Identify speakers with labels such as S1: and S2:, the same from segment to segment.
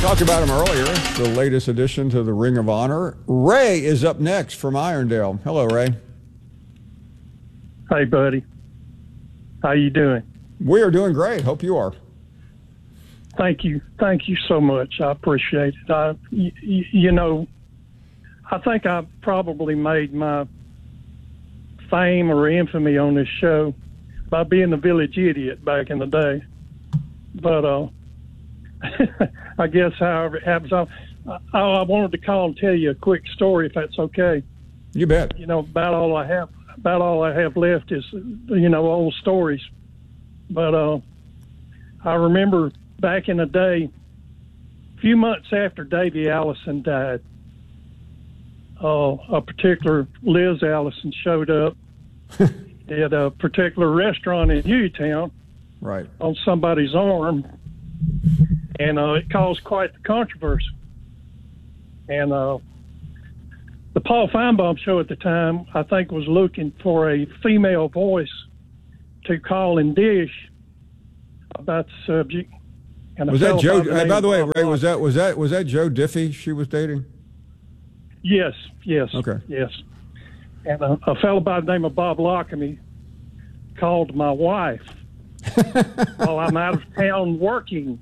S1: Talked about him earlier, the latest addition to the Ring of Honor. Ray is up next from Irondale. Hello, Ray.
S2: Hey, buddy. How you doing?
S1: We are doing great. Hope you are.
S2: Thank you. Thank you so much. I appreciate it. You know, I think I probably made my fame or infamy on this show by being the village idiot back in the day. But I guess however it happens, I wanted to call and tell you a quick story, if that's okay.
S1: You bet.
S2: You know, about all I have left is, you know, old stories. But I remember back in the day, a few months after Davy Allison died, a particular Liz Allison showed up at a particular restaurant in Hueytown,
S1: right,
S2: on somebody's arm, and it caused quite the controversy. And the Paul Feinbaum show at the time, I think, was looking for a female voice to call and dish about the subject. And
S1: was that Joe? By the way, Ray, was that Joe Diffie she was dating?
S2: Yes.
S1: Okay.
S2: Yes. And a fellow by the name of Bob Lockamy called my wife while I'm out of town working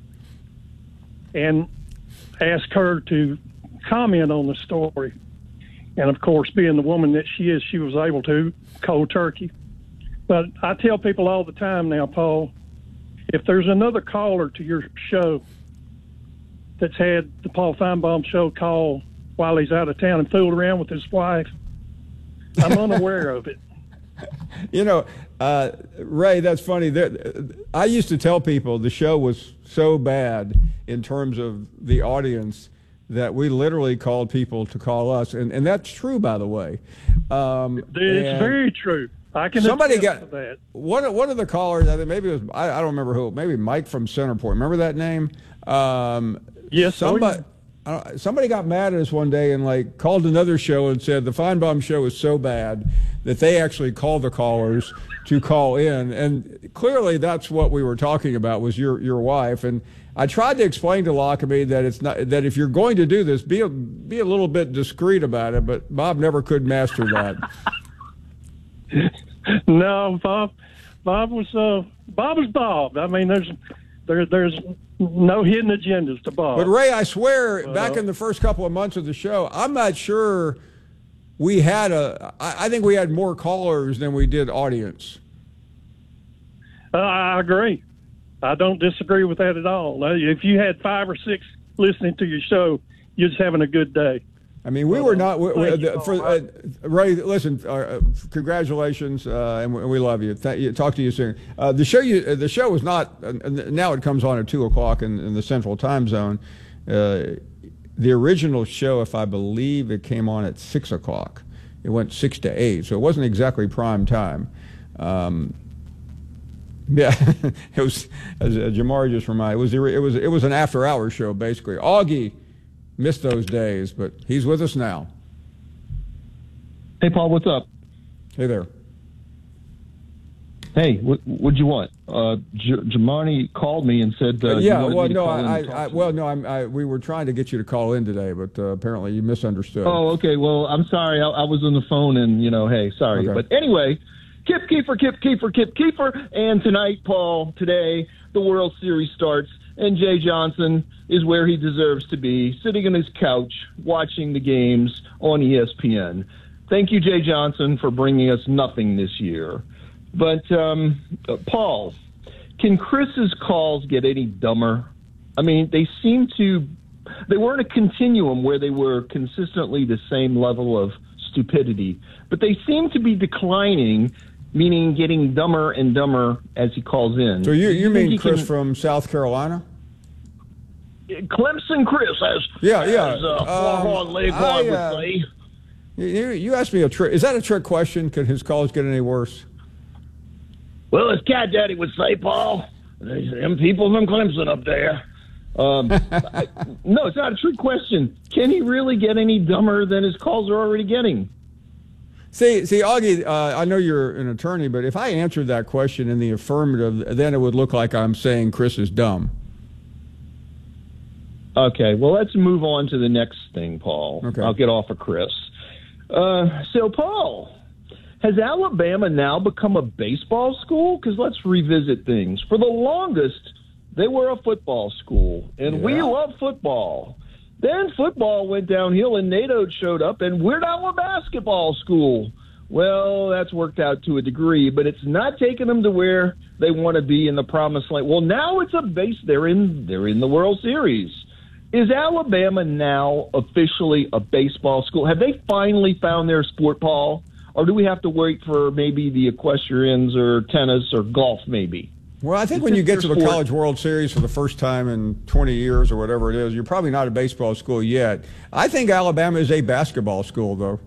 S2: and asked her to comment on the story. And, of course, being the woman that she is, she was able to, cold turkey. But I tell people all the time now, Paul, if there's another caller to your show that's had the Paul Feinbaum show call while he's out of town and fooled around with his wife, I'm unaware of it.
S1: You know, Ray, that's funny. I used to tell people the show was so bad in terms of the audience that we literally called people to call us. And that's true, by the way.
S2: It's very true. I can
S1: somebody got
S2: to that.
S1: One of the callers, I think maybe it was, I don't remember who, maybe Mike from Centerport. Remember that name?
S2: Yes.
S1: Somebody got mad at us one day and like called another show and said the Feinbaum show is so bad that they actually called the callers to call in. And clearly that's what we were talking about, was your wife. And I tried to explain to Lockamy that it's not, that if you're going to do this, be a little bit discreet about it. But Bob never could master that.
S2: No, Bob was Bob. I mean, there's no hidden agendas to Bob.
S1: But Ray, I swear, back in the first couple of months of the show, I'm not sure we had I think we had more callers than we did audience.
S2: I agree. I don't disagree with that at all. If you had 5 or 6 listening to your show, you're just having a good day.
S1: I mean, we were not. Ray, listen. Congratulations, and we love you. Talk to you soon. The show was not. Now it comes on at 2:00 in the Central Time Zone. The original show, if I believe, it came on at 6:00. It went 6 to 8, so it wasn't exactly prime time. Yeah, it was. As Jamar just reminded, it was an after-hours show basically. Augie missed those days, but he's with us now.
S3: Hey, Paul, what's up?
S1: Hey there.
S3: Hey, what'd you want? Jamani called me and said,
S1: we were trying to get you to call in today, but apparently you misunderstood.
S3: Oh, okay. Well, I'm sorry. I was on the phone and, hey, sorry. Okay. But anyway, Kip Keefer. And tonight, Paul, today, the World Series starts. And Jay Johnson is where he deserves to be, sitting on his couch, watching the games on ESPN. Thank you, Jay Johnson, for bringing us nothing this year. But, Paul, can Chris's calls get any dumber? I mean, they weren't a continuum where they were consistently the same level of stupidity, but they seem to be declining, meaning getting dumber and dumber as he calls in.
S1: So you mean Chris from South Carolina?
S3: Clemson Chris, as Warhorn Leghorn would say.
S1: You asked me a trick. Is that a trick question? Could his calls get any worse?
S3: Well, as Cat Daddy would say, Paul, them people from Clemson up there. No, it's not a trick question. Can he really get any dumber than his calls are already getting?
S1: See, Augie, I know you're an attorney, but if I answered that question in the affirmative, then it would look like I'm saying Chris is dumb.
S3: Okay, well, let's move on to the next thing, Paul.
S1: Okay.
S3: I'll get off of Chris. So, Paul, has Alabama now become a baseball school? Because let's revisit things. For the longest, they were a football school, and we love football. Then football went downhill, and NATO showed up, and we're now a basketball school. Well, that's worked out to a degree, but it's not taking them to where they want to be in the promised land. Well, now it's a base. They're in the World Series. Is Alabama now officially a baseball school? Have they finally found their sport, Paul? Or do we have to wait for maybe the equestrians or tennis or golf maybe?
S1: Well, I think when you get to the College World Series for the first time in 20 years or whatever it is, you're probably not a baseball school yet. I think Alabama is a basketball school, though.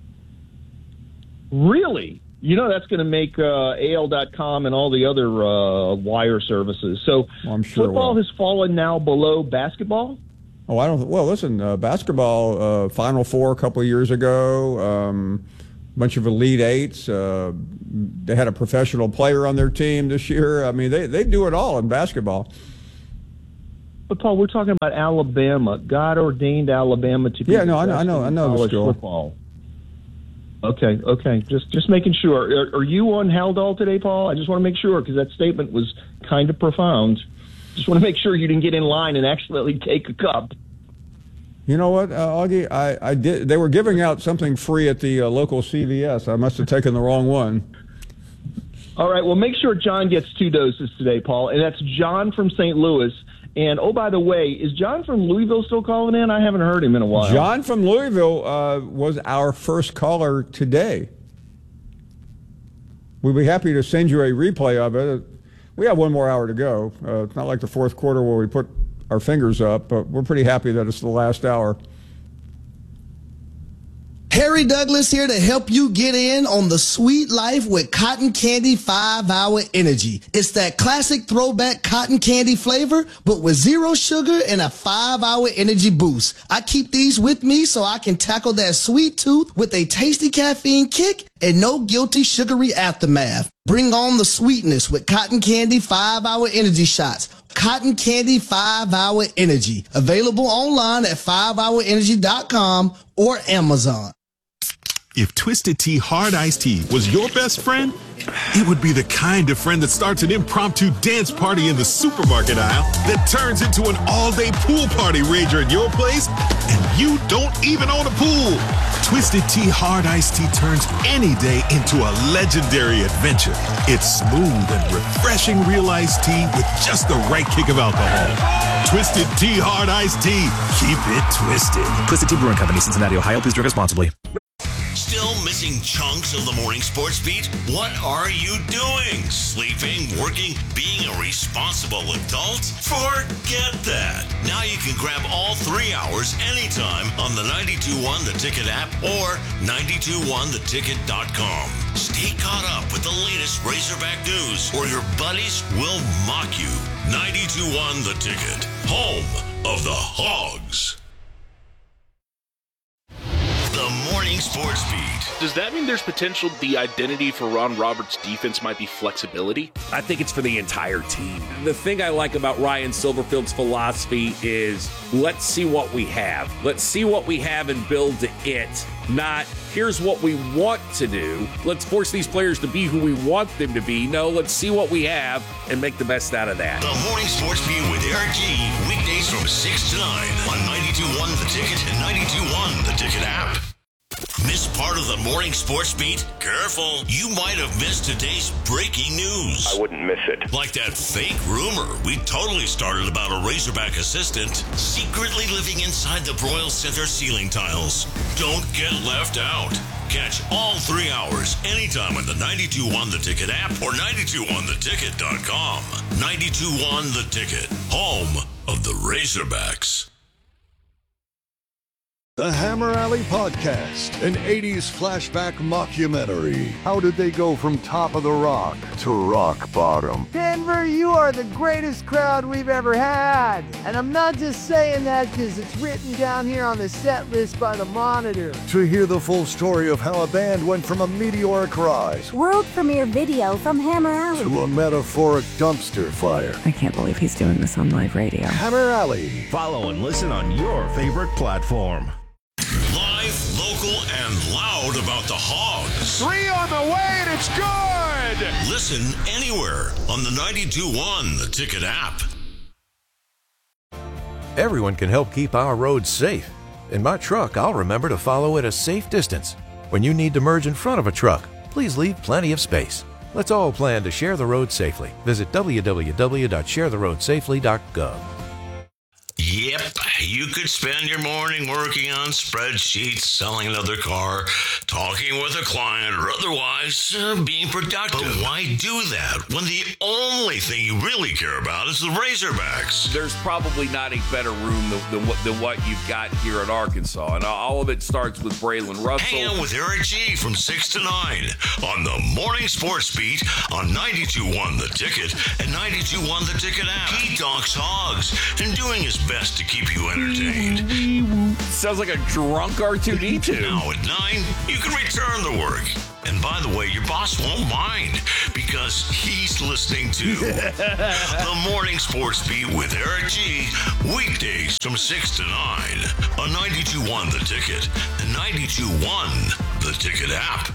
S3: Really? You know, that's going to make AL.com and all the other wire services. So
S1: I'm sure
S3: football has fallen now below basketball?
S1: Oh, I don't. Well, listen, basketball, Final Four a couple of years ago, bunch of Elite Eights. They had a professional player on their team this year. I mean, they do it all in basketball.
S3: But, Paul, we're talking about Alabama. God ordained Alabama to be
S1: I know
S3: college football. Okay. Just making sure. Are you on Haldol today, Paul? I just want to make sure because that statement was kind of profound. Just want to make sure you didn't get in line and accidentally take a cup.
S1: You know what, Augie? I did. They were giving out something free at the local CVS. I must have taken the wrong one.
S3: All right. Well, make sure John gets 2 doses today, Paul. And that's John from St. Louis. And, oh, by the way, is John from Louisville still calling in? I haven't heard him in a while.
S1: John from Louisville was our first caller today. We'd be happy to send you a replay of it. We have 1 more hour to go. It's not like the fourth quarter where we put our fingers up, but we're pretty happy that it's the last hour.
S4: Harry Douglas here to help you get in on the sweet life with Cotton Candy 5-Hour Energy. It's that classic throwback cotton candy flavor, but with 0 sugar and a 5-hour energy boost. I keep these with me so I can tackle that sweet tooth with a tasty caffeine kick and no guilty sugary aftermath. Bring on the sweetness with Cotton Candy 5-Hour Energy Shots. Cotton Candy 5-Hour Energy. Available online at 5hourenergy.com or Amazon.
S5: If Twisted Tea Hard Iced Tea was your best friend, it would be the kind of friend that starts an impromptu dance party in the supermarket aisle that turns into an all-day pool party rager at your place, and you don't even own a pool. Twisted Tea Hard Iced Tea turns any day into a legendary adventure. It's smooth and refreshing real iced tea with just the right kick of alcohol. Twisted Tea Hard Iced Tea. Keep it twisted.
S6: Twisted Tea Brewing Company, Cincinnati, Ohio. Please drink responsibly.
S7: Still missing chunks of the morning sports beat? What are you doing? Sleeping, working, being a responsible adult? Forget that. Now you can grab all 3 hours anytime on the 92.1 The Ticket app or 921theticket.com. Stay caught up with the latest Razorback news or your buddies will mock you. 92.1 The Ticket, home of the Hogs. The Morning Sports Beat.
S8: Does that mean there's potential the identity for Ron Roberts' defense might be flexibility?
S9: I think it's for the entire team. The thing I like about Ryan Silverfield's philosophy is let's see what we have. Let's see what we have and build to it. Not here's what we want to do. Let's force these players to be who we want them to be. No, let's see what we have and make the best out of that.
S7: The Morning Sports Beat with Eric G. Weekdays from 6 to 9 on 92.1 The Ticket and 92.1 The Ticket app. Miss part of the Morning Sports Beat? Careful. You might have missed today's breaking news.
S10: I wouldn't miss it.
S7: Like that fake rumor we totally started about a Razorback assistant secretly living inside the Broyle Center ceiling tiles. Don't get left out. Catch all 3 hours anytime on the 92.1 The Ticket app or 921theticket.com. 92.1 The Ticket, home of the Razorbacks.
S10: The Hammer Alley Podcast, an 80s flashback mockumentary. How did they go from top of the rock to rock bottom?
S11: Denver, you are the greatest crowd we've ever had. And I'm not just saying that because it's written down here on the set list by the Monitor.
S10: To hear the full story of how a band went from a meteoric rise,
S12: world premiere video from Hammer Alley,
S10: to a metaphoric dumpster fire.
S13: I can't believe he's doing this on live radio.
S10: Hammer Alley.
S14: Follow and listen on your favorite platform.
S7: Live, local, and loud about the Hogs.
S15: 3 on the way, and it's good!
S7: Listen anywhere on the 92.1 The Ticket app.
S16: Everyone can help keep our roads safe. In my truck, I'll remember to follow at a safe distance. When you need to merge in front of a truck, please leave plenty of space. Let's all plan to share the road safely. Visit www.sharetheroadsafely.gov.
S7: Yep, you could spend your morning working on spreadsheets, selling another car, talking with a client, or otherwise being productive. But why do that when the only thing you really care about is the Razorbacks?
S9: There's probably not a better room than what you've got here at Arkansas, and all of it starts with Braylon Russell.
S7: Hang out with Eric G from 6 to 9 on the Morning Sports Beat on 92.1 The Ticket and 92.1 The Ticket app. He talks Hogs and doing his best to keep you entertained.
S9: Sounds like a drunk R2-D2.
S7: Now at 9, you can return to work. And by the way, your boss won't mind because he's listening to the Morning Sports Beat with Eric G. Weekdays from 6 to 9 on 92.1 The Ticket and 92.1 The Ticket app.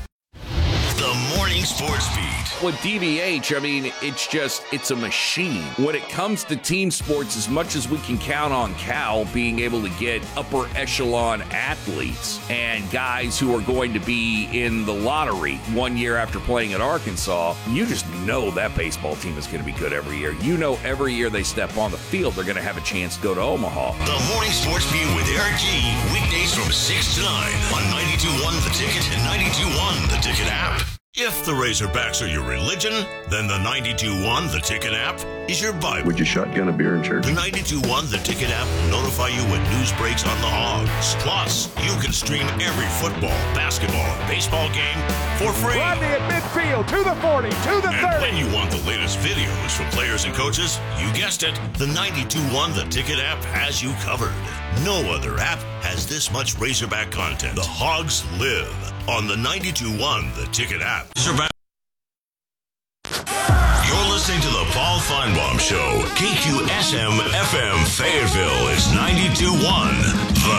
S7: The Morning Sports Beat.
S9: With DVH, I mean, it's a machine. When it comes to team sports, as much as we can count on Cal being able to get upper echelon athletes and guys who are going to be in the lottery 1 year after playing at Arkansas, you just know that baseball team is going to be good every year. You know every year they step on the field, they're going to have a chance to go to Omaha.
S7: The Morning Sports Beat with Eric G. Weekdays from 6 to 9 on 92.1 The Ticket and 92.1 The Ticket app. If the Razorbacks are your religion, then the 92.1 The Ticket app is your Bible.
S17: Would you shotgun a beer in church?
S7: The 92.1 The Ticket app will notify you when news breaks on the Hogs. Plus, you can stream every football, basketball, and baseball game for free.
S15: Rodney at midfield, to the 40, to the 30.
S7: And when you want the latest videos from players and coaches, you guessed it, the 92.1 The Ticket app has you covered. No other app has this much Razorback content. The Hogs live on the 92.1 The Ticket app. Razorback. You're listening to the Paul Feinbaum Show. KQSM FM Fayetteville is 92.1